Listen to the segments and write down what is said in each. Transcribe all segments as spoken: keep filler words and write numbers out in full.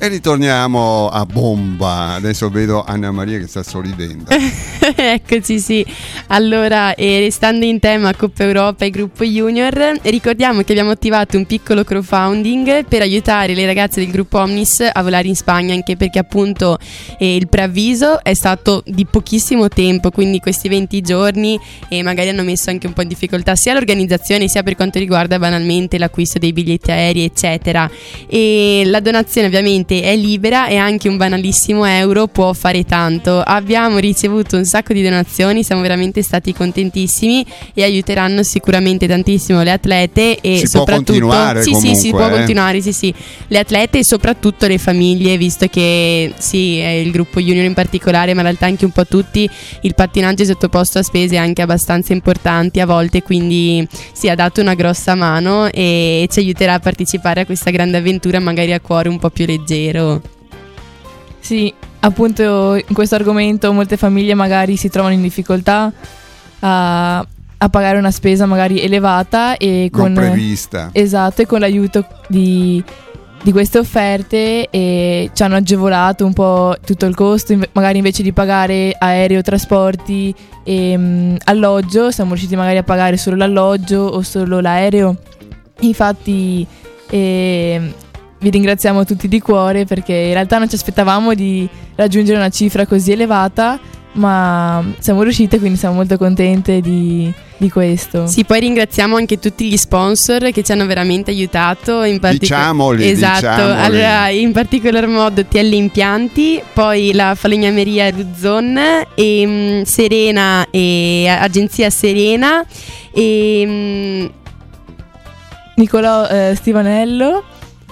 E ritorniamo a bomba. Adesso vedo Anna Maria che sta sorridendo. Eccoci, sì. Allora, eh, restando in tema Coppa Europa e gruppo Junior, ricordiamo che abbiamo attivato un piccolo crowdfunding per aiutare le ragazze del gruppo Omnis a volare in Spagna, anche perché appunto eh, il preavviso è stato di pochissimo tempo, quindi questi venti giorni e eh, magari hanno messo anche un po' in difficoltà sia l'organizzazione sia per quanto riguarda banalmente l'acquisto dei biglietti aerei, eccetera. E la donazione ovviamente è libera e anche un banalissimo euro può fare tanto. Abbiamo ricevuto un sacco di donazioni, siamo veramente stati contentissimi e aiuteranno sicuramente tantissimo le atlete e si soprattutto può continuare sì, comunque, sì, si può eh? continuare, sì, sì, le atlete e soprattutto le famiglie, visto che sì, è il gruppo Junior in particolare, ma in realtà anche un po' tutti, il pattinaggio è sottoposto a spese anche abbastanza importanti a volte, quindi sì, ha dato una grossa mano e ci aiuterà a partecipare a questa grande avventura magari a cuore un po' più leggero. Sì, appunto in questo argomento molte famiglie magari si trovano in difficoltà a, a pagare una spesa magari elevata e con, non prevista. Esatto, e con l'aiuto di, di queste offerte e ci hanno agevolato un po' tutto il costo, magari invece di pagare aereo, trasporti e um, alloggio siamo riusciti magari a pagare solo l'alloggio o solo l'aereo. Infatti eh, vi ringraziamo tutti di cuore, perché in realtà non ci aspettavamo di raggiungere una cifra così elevata, ma siamo riuscite, quindi siamo molto contente di, di questo. Sì, poi ringraziamo anche tutti gli sponsor che ci hanno veramente aiutato, in partic- diciamoli, esatto, diciamoli. Allora, in particolar modo T L Impianti, poi la falegnameria Ruzzon e um, Serena e Agenzia Serena e um, Nicolò eh, Stivanello.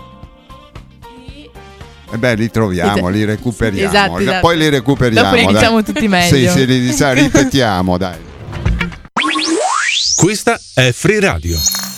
E beh, li troviamo, Esatto. li recuperiamo. Esatto, esatto. Poi li recuperiamo. Dopo li diciamo dai. tutti meglio. Sì, sì, li diciamo, ripetiamo, dai. Questa è Free Radio.